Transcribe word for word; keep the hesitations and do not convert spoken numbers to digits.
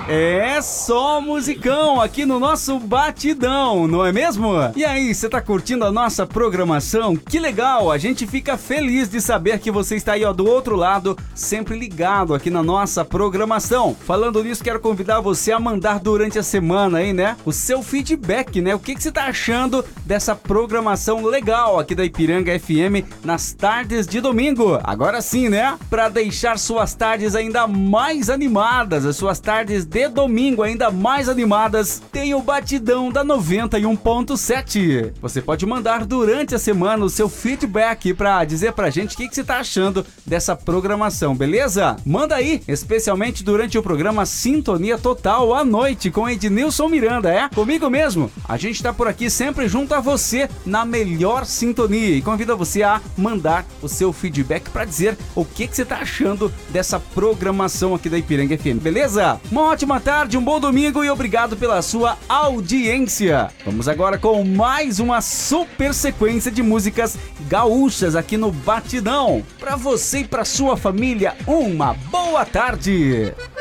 É só musicão aqui no nosso Batidão, não é mesmo? E aí, você tá curtindo a nossa programação? Que legal, a gente fica feliz de saber que você está aí, ó, do outro lado, sempre ligado aqui na nossa programação. Falando nisso, quero convidar você a mandar durante a semana aí, né, o seu feedback, né? O que que você tá achando dessa programação legal aqui da Ipiranga F M nas tardes de domingo? Agora sim, né? Para deixar suas tardes ainda mais animadas, as suas tardes de domingo ainda mais animadas, tem o Batidão da noventa e um ponto sete. Você pode mandar durante a semana o seu feedback para dizer pra gente o que, que você tá achando dessa programação, beleza? Manda aí, especialmente durante o programa Sintonia Total à noite com Ednilson Miranda, é? Comigo mesmo. A gente tá por aqui sempre junto a você na melhor sintonia e convida você a mandar o seu feedback para dizer o que, que você tá achando dessa programação aqui da Ipiranga F M, beleza? Uma ótima Ótima tarde, um bom domingo e obrigado pela sua audiência. Vamos agora com mais uma super sequência de músicas gaúchas aqui no Batidão. Para você e para sua família, uma boa tarde.